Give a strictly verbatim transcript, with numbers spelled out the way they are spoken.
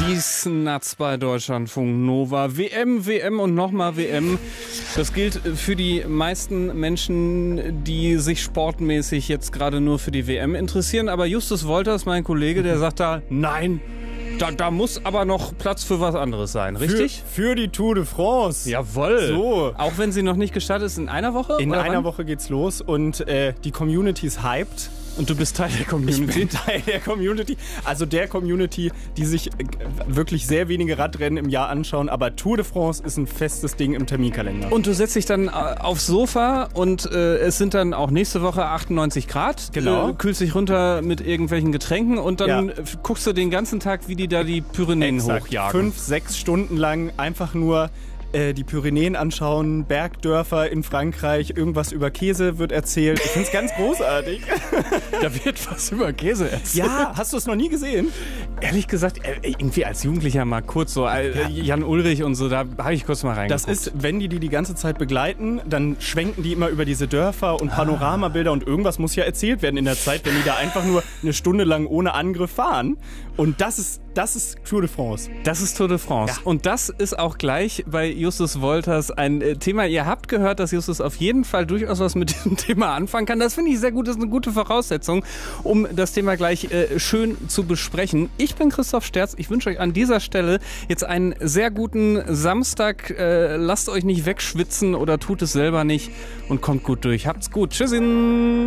Die Snats bei Deutschlandfunk Nova. W M, W M und nochmal W M. Das gilt für die meisten Menschen, die sich sportmäßig jetzt gerade nur für die W M interessieren. Aber Justus Wolters, mein Kollege, der sagt da, nein, da, da muss aber noch Platz für was anderes sein, richtig? Für, für die Tour de France. Jawohl. So. Auch wenn sie noch nicht gestartet ist, in einer Woche? In oder einer wann? Woche geht's los und äh, die Community ist hyped. Und du bist Teil der Ich Community? bin Teil der Community. Also der Community, die sich äh, wirklich sehr wenige Radrennen im Jahr anschauen. Aber Tour de France ist ein festes Ding im Terminkalender. Und du setzt dich dann äh, aufs Sofa und äh, es sind dann auch nächste Woche achtundneunzig Grad. Genau. Äh, kühlst dich runter mit irgendwelchen Getränken und dann Ja. äh, guckst du den ganzen Tag, wie die da die Pyrenäen Exakt. hochjagen. Fünf, sechs Stunden lang einfach nur äh, die Pyrenäen anschauen, Bergdörfer in Frankreich, irgendwas über Käse wird erzählt. Ich find's ganz großartig. Da wird was über Käse erzählt. Ja, hast du es noch nie gesehen? Ehrlich gesagt, äh, irgendwie als Jugendlicher mal kurz so, äh, Jan Ulrich und so, da habe ich kurz mal reingeguckt. Das ist, wenn die die die ganze Zeit begleiten, dann schwenken die immer über diese Dörfer und Panoramabilder und irgendwas muss ja erzählt werden in der Zeit, wenn die da einfach nur eine Stunde lang ohne Angriff fahren. Und das ist, das ist Tour de France. Das ist Tour de France. Ja. Und das ist auch gleich bei Justus Wolters ein äh, Thema. Ihr habt gehört, dass Justus auf jeden Fall durchaus was mit diesem Thema anfangen kann. Das finde ich sehr gut. Das ist eine gute Voraussetzung, um das Thema gleich äh, schön zu besprechen. Ich bin Christoph Sterz. Ich wünsche euch an dieser Stelle jetzt einen sehr guten Samstag. Äh, lasst euch nicht wegschwitzen oder tut es selber nicht und kommt gut durch. Habt's gut. Tschüssin.